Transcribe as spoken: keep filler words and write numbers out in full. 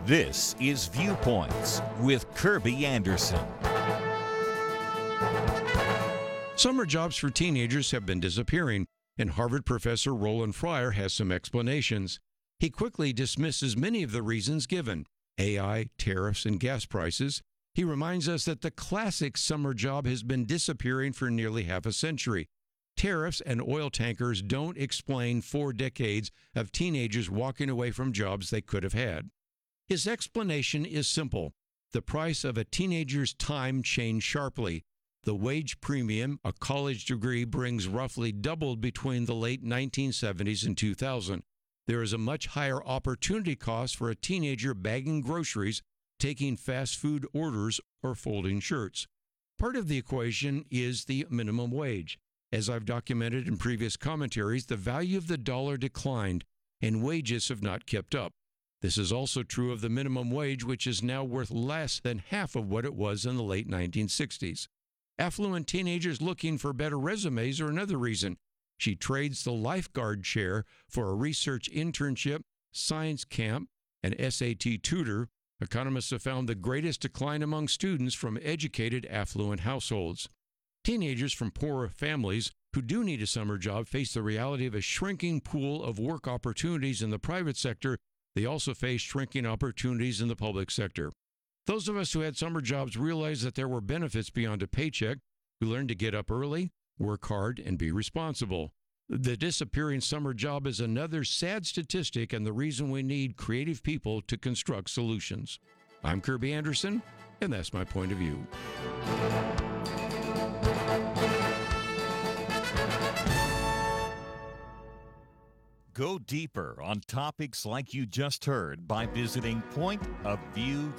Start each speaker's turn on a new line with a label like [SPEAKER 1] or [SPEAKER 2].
[SPEAKER 1] This is Viewpoints with Kirby Anderson.
[SPEAKER 2] Summer jobs for teenagers have been disappearing, and Harvard professor Roland Fryer has some explanations. He quickly dismisses many of the reasons given: A I, tariffs, and gas prices. He reminds us that the classic summer job has been disappearing for nearly half a century. Tariffs and oil tankers don't explain four decades of teenagers walking away from jobs they could have had. His explanation is simple. The price of a teenager's time changed sharply. The wage premium a college degree brings roughly doubled between the late nineteen seventies and two thousand. There is a much higher opportunity cost for a teenager bagging groceries, taking fast food orders, or folding shirts. Part of the equation is the minimum wage. As I've documented in previous commentaries, the value of the dollar declined, and wages have not kept up. This is also true of the minimum wage, which is now worth less than half of what it was in the late nineteen sixties. Affluent teenagers looking for better resumes are another reason. She trades the lifeguard chair for a research internship, science camp, and S A T tutor. Economists have found the greatest decline among students from educated, affluent households. Teenagers from poorer families who do need a summer job face the reality of a shrinking pool of work opportunities in the private sector. They also face shrinking opportunities in the public sector. Those of us who had summer jobs realized that there were benefits beyond a paycheck. We learned to get up early, work hard, and be responsible. The disappearing summer job is another sad statistic and the reason we need creative people to construct solutions. I'm Kirby Anderson, and that's my point of view.
[SPEAKER 1] Go deeper on topics like you just heard by visiting point of view